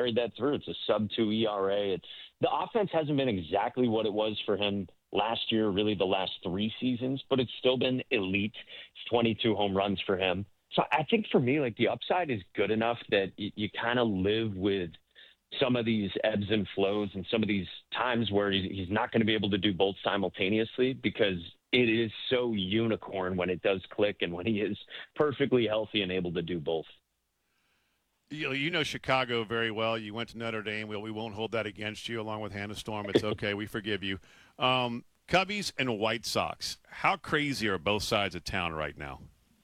carried that through. It's a sub-2 ERA. The offense hasn't been exactly what it was for him last year, really the last 3 seasons, but it's still been elite. It's 22 home runs for him. So I think for me, like, the upside is good enough that you kind of live with some of these ebbs and flows and some of these times where he's not going to be able to do both simultaneously, because it is so unicorn when it does click and when he is perfectly healthy and able to do both. You know Chicago very well. You went to Notre Dame. We won't hold that against you, along with Hannah Storm. It's okay. We forgive you. Cubbies and White Sox, how crazy are both sides of town right now?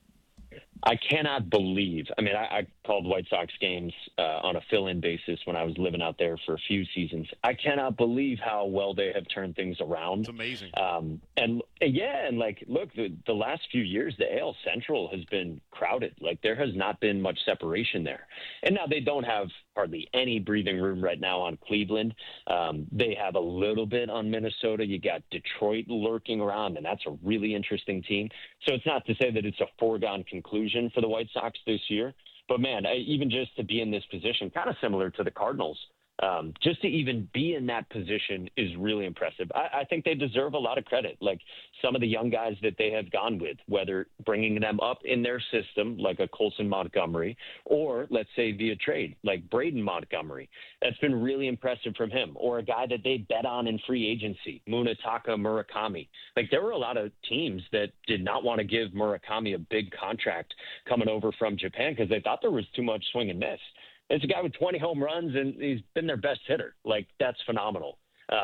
I cannot believe. I mean, I called White Sox games on a fill-in basis when I was living out there for a few seasons. I cannot believe how well they have turned things around. It's amazing. And like, look, the last few years, the AL Central has been crowded. Like, there has not been much separation there. And now they don't have hardly any breathing room right now on Cleveland. They have a little bit on Minnesota. You got Detroit lurking around, and that's a really interesting team. So it's not to say that it's a foregone conclusion for the White Sox this year. But, man, even just to be in this position, kind of similar to the Cardinals, just to even be in that position is really impressive. I think they deserve a lot of credit. Like, some of the young guys that they have gone with, whether bringing them up in their system, like a Colson Montgomery, or let's say via trade, like Braden Montgomery. That's been really impressive from him. Or a guy that they bet on in free agency, Munetaka Murakami. Like, there were a lot of teams that did not want to give Murakami a big contract coming over from Japan because they thought there was too much swing and miss. It's a guy with 20 home runs, and he's been their best hitter. Like, that's phenomenal.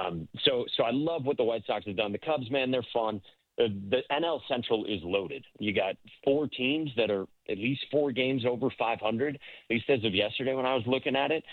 So I love what the White Sox have done. The Cubs, man, they're fun. The NL Central is loaded. You got 4 teams that are at least 4 games over 500, at least as of yesterday when I was looking at it.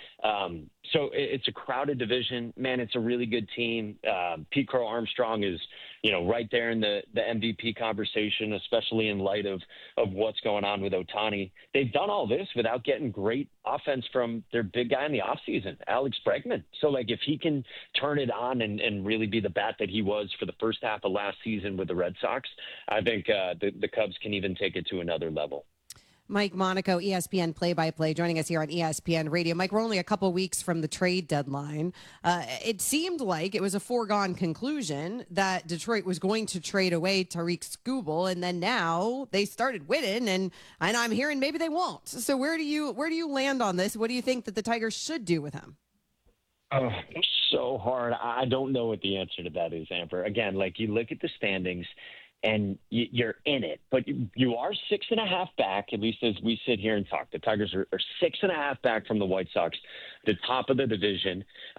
So it's a crowded division. Man, it's a really good team. Pete Crow Armstrong is, right there in the MVP conversation, especially in light of what's going on with Ohtani. They've done all this without getting great offense from their big guy in the offseason, Alex Bregman. So, like, if he can turn it on and really be the bat that he was for the first half of last season with the Red Sox, I think the Cubs can even take it to another level. Mike Monaco, ESPN play-by-play, joining us here on ESPN Radio. Mike, we're only a couple weeks from the trade deadline. It seemed like it was a foregone conclusion that Detroit was going to trade away Tariq Skubal, and then now they started winning, and I'm hearing maybe they won't. So where do you land on this? What do you think that the Tigers should do with him? Oh, so hard. I don't know what the answer to that is, Amber. Again, like, you look at the standings, and you're in it, but you are 6.5 back, at least as we sit here and talk. The Tigers are 6.5 back from the White Sox, the top of the division,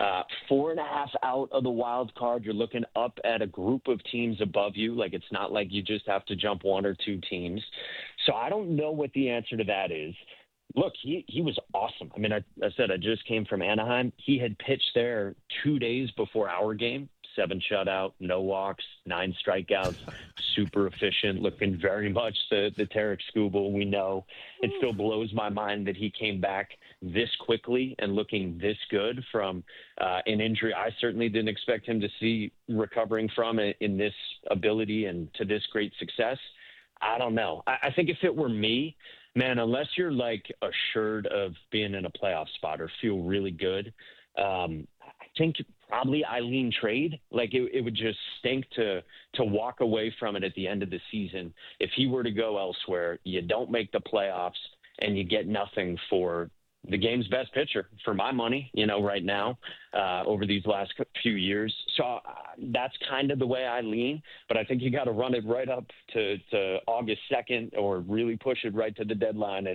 4.5 out of the wild card. You're looking up at a group of teams above you. Like, it's not like you just have to jump 1 or 2 teams. So I don't know what the answer to that is. Look, he was awesome. I mean, I said I just came from Anaheim. He had pitched there 2 days before our game. 7 shutout, no walks, 9 strikeouts, super efficient, looking very much the Tariq Skubal we know. It still blows my mind that he came back this quickly and looking this good from an injury I certainly didn't expect him to see recovering from in this ability and to this great success. I don't know. I think if it were me, man, unless you're, like, assured of being in a playoff spot or feel really good, I think probably Eileen trade. Like, it would just stink to walk away from it at the end of the season. If he were to go elsewhere, you don't make the playoffs and you get nothing for the game's best pitcher, for my money, right now, over these last few years. So that's kind of the way I lean, but I think you got to run it right up to August 2nd or really push it right to the deadline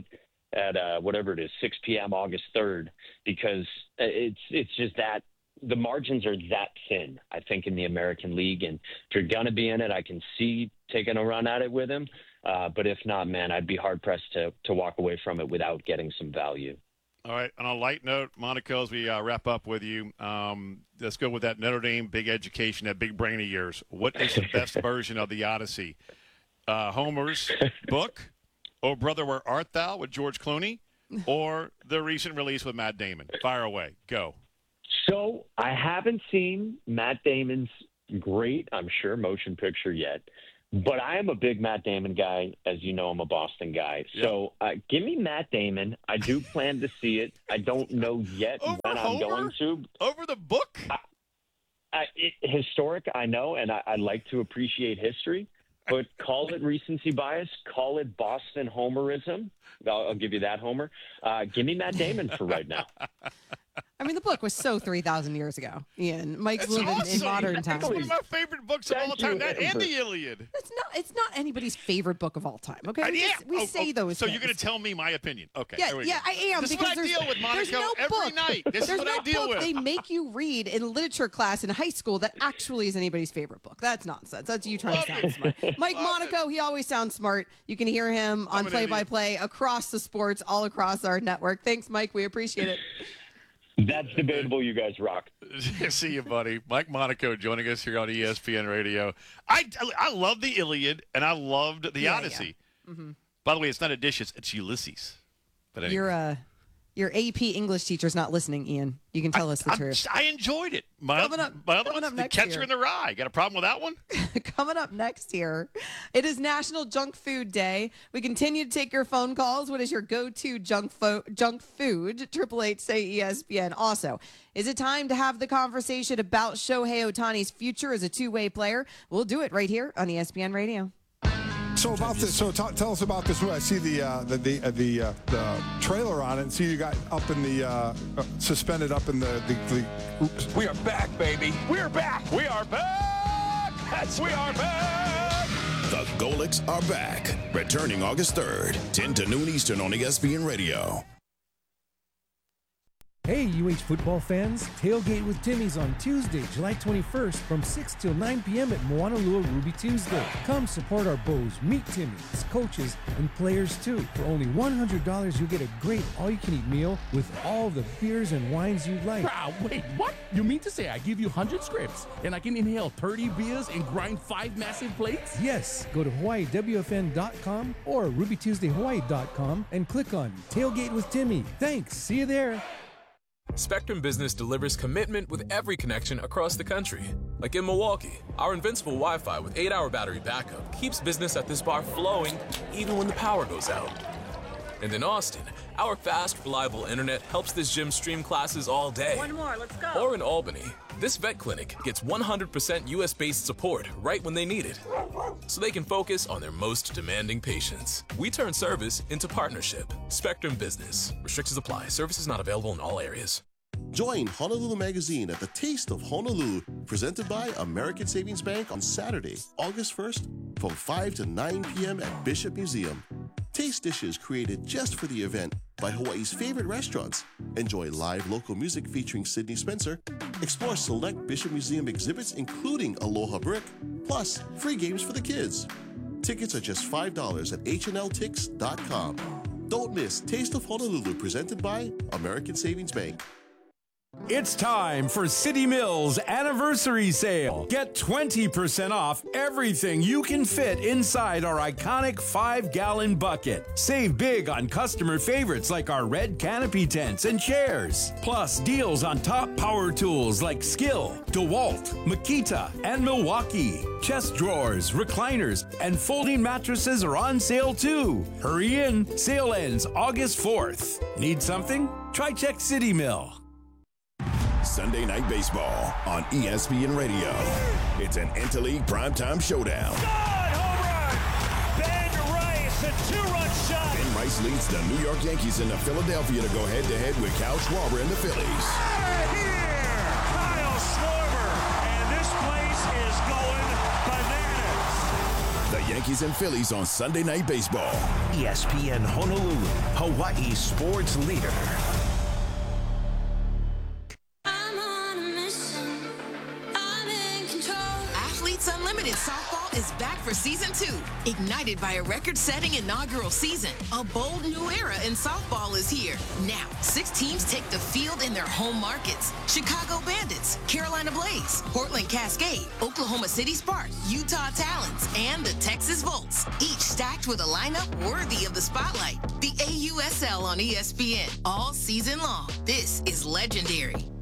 at whatever it is, 6 p.m. August 3rd, because it's just that the margins are that thin, I think, in the American League. And if you're going to be in it, I can see taking a run at it with him. But if not, man, I'd be hard-pressed to walk away from it without getting some value. All right. On a light note, Monaco, as we wrap up with you, let's go with that Notre Dame big education, that big brain of yours. What is the best version of the Odyssey? Homer's book, Oh Brother, Where Art Thou with George Clooney, or the recent release with Matt Damon? Fire away. Go. So I haven't seen Matt Damon's great, I'm sure, motion picture yet. But I am a big Matt Damon guy. As you know, I'm a Boston guy. Yep. So give me Matt Damon. I do plan to see it. I don't know yet over when I'm going to. Over the book? Historic, I know, and I like to appreciate history. But call it recency bias. Call it Boston homerism. I'll give you that, Homer. Give me Matt Damon for right now. I mean, the book was so 3,000 years ago, Ian. Mike's living in modern times. It's one of my favorite books of all time. That and the Iliad. It's not anybody's favorite book of all time. Okay, we say those. So things. you're going to tell me my opinion? Okay. Yeah, I am. This is because what I deal with, Monaco, every night. This is what I deal with. They make you read in literature class in high school that actually is anybody's favorite book. That's nonsense. That's you trying to sound smart. Mike Monaco, he always sounds smart. You can hear him on play-by-play across the sports, all across our network. Thanks, Mike. We appreciate it. That's debatable. You guys rock. See you, buddy. Mike Monaco joining us here on ESPN Radio. I love the Iliad, and I loved the Odyssey. Yeah. Mm-hmm. By the way, it's not Odysseus, it's Ulysses. But anyway. Your AP English teacher's not listening, Ian. You can tell us the truth. I enjoyed it. My other one's The Catcher in the Rye. Got a problem with that one? Coming up next year, it is National Junk Food Day. We continue to take your phone calls. What is your go-to junk food? 888-SAY-ESPN. Also, is it time to have the conversation about Shohei Ohtani's future as a two-way player? We'll do it right here on ESPN Radio. So about this, tell us about this. I see the trailer on it. And see you got up in the suspended up in the. We are back, baby. We are back. We are back. We are back. The Golics are back, returning August 3rd, 10 to noon Eastern on ESPN Radio. Hey, UH football fans, tailgate with Timmy's on Tuesday, July 21st from 6 till 9 p.m. at Moanalua Ruby Tuesday. Come support our Bows, meet Timmy's, coaches, and players too. For only $100, you get a great all-you-can-eat meal with all the beers and wines you like. Wait, what? You mean to say I give you 100 scripts and I can inhale 30 beers and grind 5 massive plates? Yes, go to HawaiiWFN.com or RubyTuesdayHawaii.com and click on Tailgate with Timmy. Thanks, see you there. Spectrum Business delivers commitment with every connection across the country. Like in Milwaukee, our invincible Wi-Fi with 8-hour battery backup keeps business at this bar flowing even when the power goes out. And in Austin, our fast, reliable internet helps this gym stream classes all day. One more, let's go. Or in Albany, this vet clinic gets 100% US-based support right when they need it, so they can focus on their most demanding patients. We turn service into partnership. Spectrum Business. Restrictions apply. Services not available in all areas. Join Honolulu Magazine at the Taste of Honolulu, presented by American Savings Bank on Saturday, August 1st, from 5 to 9 p.m. at Bishop Museum. Taste dishes created just for the event by Hawaii's favorite restaurants. Enjoy live local music featuring Sydney Spencer. Explore select Bishop Museum exhibits, including Aloha Brick, plus free games for the kids. Tickets are just $5 at hnltix.com. Don't miss Taste of Honolulu, presented by American Savings Bank. It's time for City Mills Anniversary Sale. Get 20% off everything you can fit inside our iconic 5-gallon bucket. Save big on customer favorites like our red canopy tents and chairs. Plus deals on top power tools like Skill, DeWalt, Makita, and Milwaukee. Chest drawers, recliners, and folding mattresses are on sale too. Hurry in. Sale ends August 4th. Need something? Try check City Mill. Sunday Night Baseball on ESPN Radio. It's an Interleague primetime showdown. Home run! Ben Rice, a 2-run shot. Ben Rice leads the New York Yankees into Philadelphia to go head-to-head with Kyle Schwarber and the Phillies. Out of here! Kyle Schwarber, and this place is going bananas. The Yankees and Phillies on Sunday Night Baseball. ESPN Honolulu, Hawaii sports leader. Unlimited Softball is back for Season 2. Ignited by a record-setting inaugural season, a bold new era in softball is here. Now, 6 teams take the field in their home markets. Chicago Bandits, Carolina Blaze, Portland Cascade, Oklahoma City Sparks, Utah Talons, and the Texas Volts, each stacked with a lineup worthy of the spotlight. The AUSL on ESPN, all season long. This is legendary.